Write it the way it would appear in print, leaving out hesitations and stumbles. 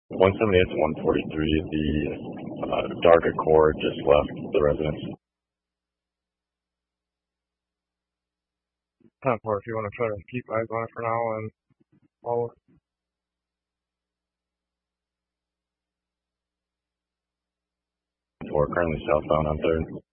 178 to 143, the dark Accord just left the residence. 10-4, if you want to try to keep eyes on it for now and follow. We're currently southbound on 3rd.